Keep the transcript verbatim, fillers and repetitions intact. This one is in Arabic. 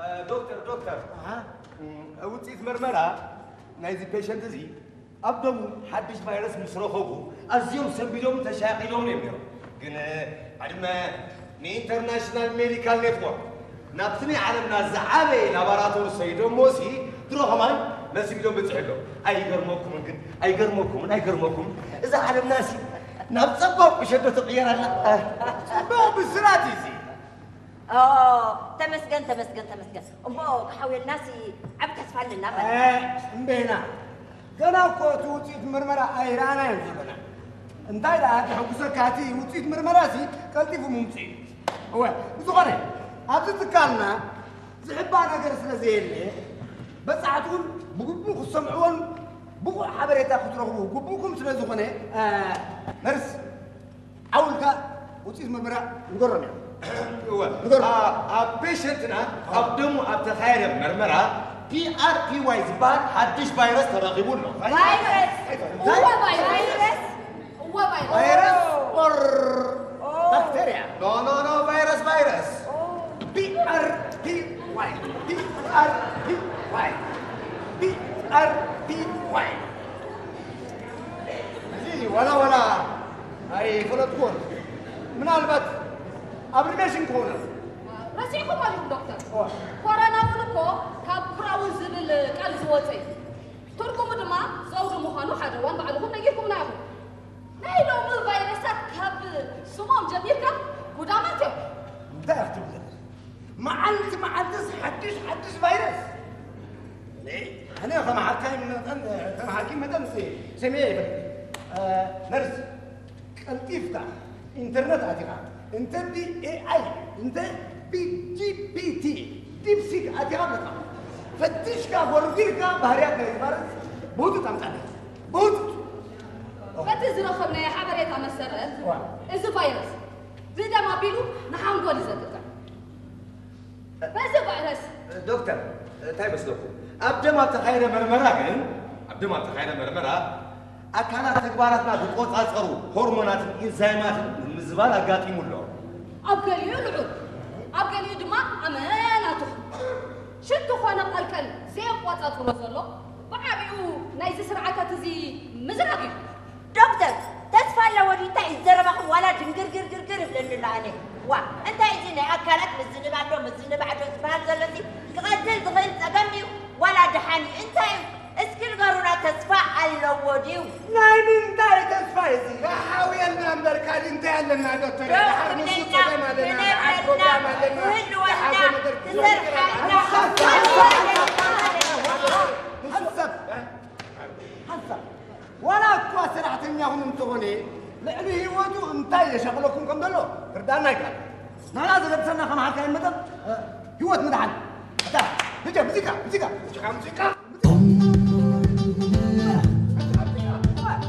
دكتور دكتور ها وتيت مرمرة نايزي بيشنت زي أبدو حدش فيروس مسروخه أزيوم سبيلهم تشاقلهم يميرو كن عندما نينترناشنال ميديكال نتورك نبتني عالمنا زعابي لابراتور سيدو موسي تروح ماي ناس يقولون بتحلو أي قرموكم ممكن أي قرموكم أي قرموكم إذا عالم ناسي نبصبوا بشدة تغيير هلا صبوا بالسراتيزي اه تمسكن تمسكن تمسكن امبو حاول الناس عم تسفل لنا اه مبينا قنا كو توتيت مرمرة ايرانا ينزلنا انتاي لا تحوسر كاتي وتيت مرمراسي قلتي في ممتي هو زغني ابز تكالنا زعبا نغير سلازيلي بس عتون بقبو سمعون بقو حبريتا خطرغبو قبوكم سلازغني اه نرس عولك وتيت مرمرة نقرم هو ا بيشنتنا قدموا ابتخير مرمرة بي ار بي واي زبان حدش فيروس ترغبون له فيروس هو فيروس هو فيروس اور بكتيريا نو نو نو فيروس فيروس بي ار بي واي بي ار بي واي بي ار بي واي زي ولا ولا هاي فلتكون من البت ابريميشن كورنر راسيكم مالكم دكتور كورونا بلكو كاب براوز القال زوتي تركم دما زود مخانو حدا وان بعلهم نجيكم ناهو ناي لو من فيروسات كاب سموم جميلكم قدامته انت اختي ما عندت ما عندس حدش حدش فيروس ليه انا كما حكي من كما حكي مدام سي سميه آه نرس التيفتا انترنت عتيقه انت بي اي اي انت بي جي بي تي ديب سيك عتيقه فتش كا ورغير كا بحريات نيبارس بوت تامتاني بوت فتزرو خبنا يا حبريت على السرد اذا فيروس زيدا ما بيلو نحن نقول زكك بس فيروس دكتور تاي بس لكم ابدا ما تخير مرمرة كن ابدا ما تخير مرمرة أكانت تكباراتنا بقوت أصغروا هرمونات إنزيمات الزبالة قاتي مولو أبقى يلعب أبقى يدمع أمانته شدوا خوانا قلكن زي قوات أطول بعبيو نايز سرعة تزي مزرقي دكتور تسفل لو انت الزربخ ولا تنقر قر قر قر لان الله عليك وا انت عايزين اكلت مزن بعدو مزن بعدو تبهل زلتي تقتل تغير تقمي ولا دحاني انت اسكن قرونا تسفع اللوديو نايم انت تسفع يزي لا حاوي لنا امريكا انت لنا دكتور لا حاول نشوف ما لنا عاد بروجرام لنا وهل ولا تسرح حسب حسب ولا كوا سرعتني هم انتوني لانه هيوتو انتاي شغلكم كم دلو كردانا كان نالا زلبسنا كم حكاين مدام هيوت مدحن تا بيجا بيجا بيجا بيجا بيجا